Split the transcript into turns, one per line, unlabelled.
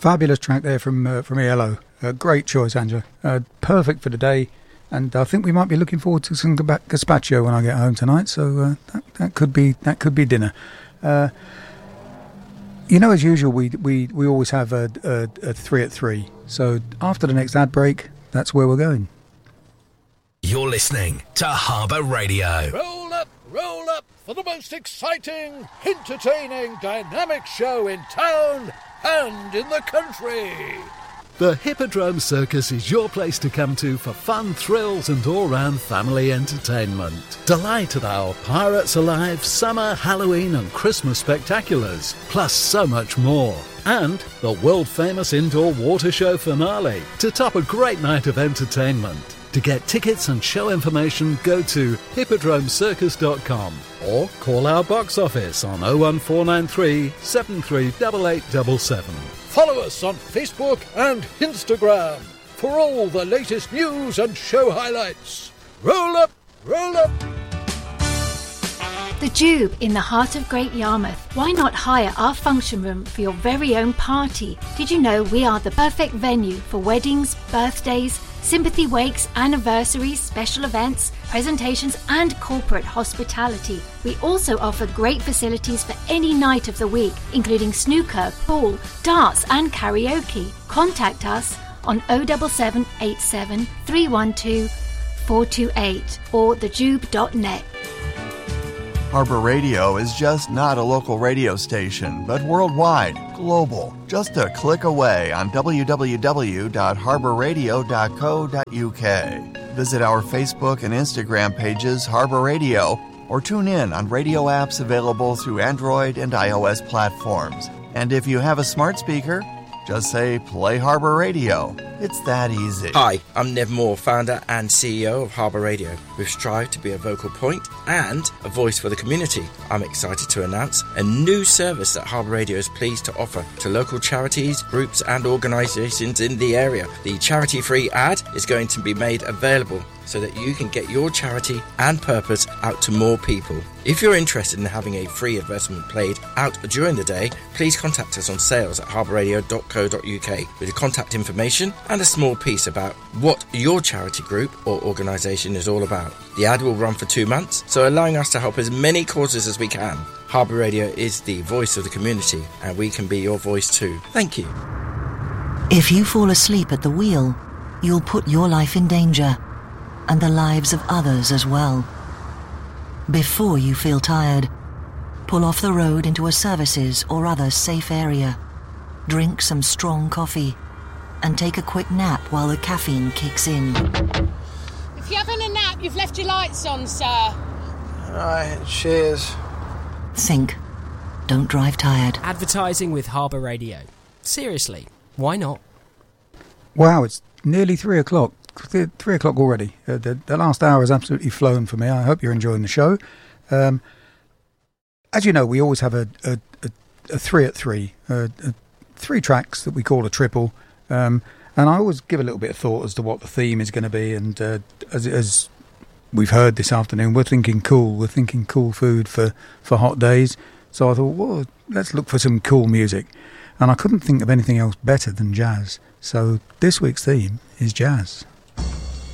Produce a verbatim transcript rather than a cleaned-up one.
Fabulous track there from uh, from E L O. Uh, great choice, Angela. Uh, perfect for the day. And I think we might be looking forward to some gazpacho when I get home tonight. So uh, that, that could be that could be dinner. Uh, you know, as usual, we we, we always have a, a, a three at three. So after the next ad break, that's where we're going.
You're listening to Harbour Radio.
Roll up, roll up for the most exciting, entertaining, dynamic show in town and in the country.
The Hippodrome Circus is your place to come to for fun, thrills and all-round family entertainment. Delight at our Pirates Alive summer, Halloween and Christmas spectaculars, plus so much more. And the world-famous indoor water show finale to top a great night of entertainment. To get tickets and show information, go to hippodrome circus dot com or call our box office on oh one four nine three, seven three eight eight seven seven.
Follow us on Facebook and Instagram for all the latest news and show highlights. Roll up, roll up.
The Jube in the heart of Great Yarmouth. Why not hire our function room for your very own party? Did you know we are the perfect venue for weddings, birthdays, sympathy wakes, anniversaries, special events, presentations and corporate hospitality. We also offer great facilities for any night of the week, including snooker, pool, darts and karaoke. Contact us on oh seven seven eight seven, three one two, four two eight or the jube dot net.
Harbour Radio is just not a local radio station, but worldwide, global. Just a click away on w w w dot harbour radio dot co dot u k. Visit our Facebook and Instagram pages, Harbour Radio, or tune in on radio apps available through Android and iOS platforms. And if you have a smart speaker, just say, play Harbour Radio. It's that easy.
Hi, I'm Nev Moore, founder and C E O of Harbour Radio. We've strived to be a vocal point and a voice for the community. I'm excited to announce a new service that Harbour Radio is pleased to offer to local charities, groups and organisations in the area. The charity-free ad is going to be made available so that you can get your charity and purpose out to more people. If you're interested in having a free advertisement played out during the day, please contact us on sales at harbour radio dot co dot u k with your contact information and a small piece about what your charity group or organisation is all about. The ad will run for two months, so allowing us to help as many causes as we can. Harbour Radio is the voice of the community, and we can be your voice too. Thank you.
If you fall asleep at the wheel, you'll put your life in danger, and the lives of others as well. Before you feel tired, pull off the road into a services or other safe area. Drink some strong coffee and take a quick nap while the caffeine kicks in.
If you're having a nap, you've left your lights on, sir.
Alright, cheers.
Think. Don't drive tired.
Advertising with Harbour Radio. Seriously, why not?
Wow, it's nearly three o'clock. Three o'clock already. Uh, the, the last hour has absolutely flown for me. I hope you're enjoying the show. Um, as you know, we always have a, a, a, a three at three, uh, a, three tracks that we call a triple. Um, and I always give a little bit of thought as to what the theme is going to be. And uh, as, as we've heard this afternoon, we're thinking cool. We're thinking cool food for, for hot days. So I thought, well, let's look for some cool music. And I couldn't think of anything else better than jazz. So this week's theme is jazz.